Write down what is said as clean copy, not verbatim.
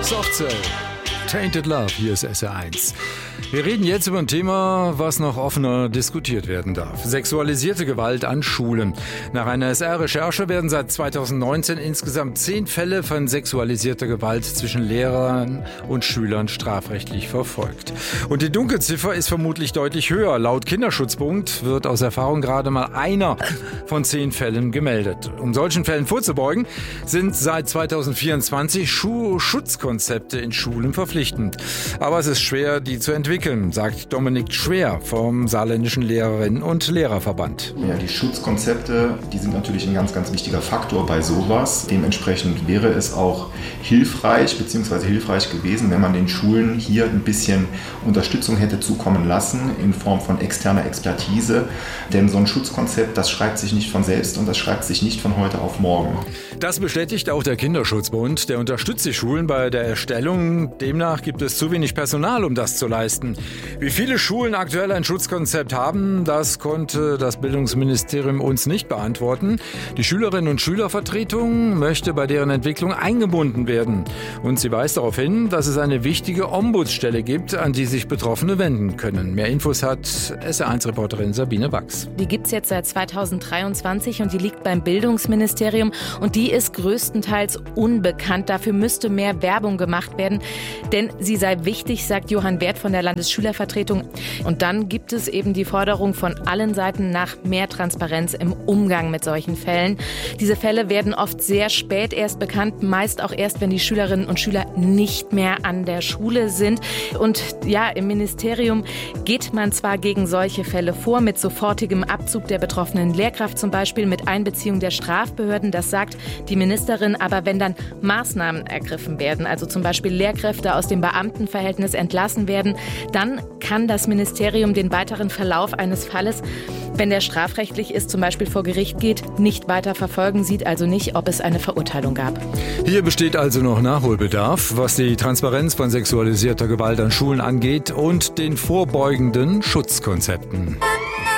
Softcell, Tainted Love, hier ist SR1. Wir reden jetzt über ein Thema, was noch offener diskutiert werden darf. Sexualisierte Gewalt an Schulen. Nach einer SR-Recherche werden seit 2019 insgesamt 10 Fälle von sexualisierter Gewalt zwischen Lehrern und Schülern strafrechtlich verfolgt. Und die Dunkelziffer ist vermutlich deutlich höher. Laut Kinderschutzbund wird aus Erfahrung gerade mal einer von 10 Fällen gemeldet. Um solchen Fällen vorzubeugen, sind seit 2024 Schutzkonzepte in Schulen verpflichtend. Aber es ist schwer, die zu entwickeln, sagt Dominik Schwer vom Saarländischen Lehrerinnen- und Lehrerverband. Ja, die Schutzkonzepte, die sind natürlich ein ganz, ganz wichtiger Faktor bei sowas. Dementsprechend wäre es auch hilfreich gewesen, wenn man den Schulen hier ein bisschen Unterstützung hätte zukommen lassen in Form von externer Expertise. Denn so ein Schutzkonzept, das schreibt sich nicht von selbst und das schreibt sich nicht von heute auf morgen. Das bestätigt auch der Kinderschutzbund. Der unterstützt die Schulen bei der Erstellung. Demnach gibt es zu wenig Personal, um das zu leisten. Wie viele Schulen aktuell ein Schutzkonzept haben, das konnte das Bildungsministerium uns nicht beantworten. Die Schülerinnen- und Schülervertretung möchte bei deren Entwicklung eingebunden werden. Und sie weist darauf hin, dass es eine wichtige Ombudsstelle gibt, an die sich Betroffene wenden können. Mehr Infos hat SR1-Reporterin Sabine Wachs. Die gibt es jetzt seit 2023 und die liegt beim Bildungsministerium. Und die ist größtenteils unbekannt. Dafür müsste mehr Werbung gemacht werden, denn sie sei wichtig, sagt Johann Wert von der Landesschülervertretung. Und dann gibt es eben die Forderung von allen Seiten nach mehr Transparenz im Umgang mit solchen Fällen. Diese Fälle werden oft sehr spät erst bekannt, meist auch erst, wenn die Schülerinnen und Schüler nicht mehr an der Schule sind. Und ja, im Ministerium geht man zwar gegen solche Fälle vor, mit sofortigem Abzug der betroffenen Lehrkraft zum Beispiel, mit Einbeziehung der Strafbehörden, das sagt die Ministerin, aber wenn dann Maßnahmen ergriffen werden, also zum Beispiel Lehrkräfte aus dem Beamtenverhältnis entlassen werden, dann kann das Ministerium den weiteren Verlauf eines Falles, wenn der strafrechtlich ist, zum Beispiel vor Gericht geht, nicht weiter verfolgen, sieht also nicht, ob es eine Verurteilung gab. Hier besteht also noch Nachholbedarf, was die Transparenz von sexualisierter Gewalt an Schulen angeht und den vorbeugenden Schutzkonzepten.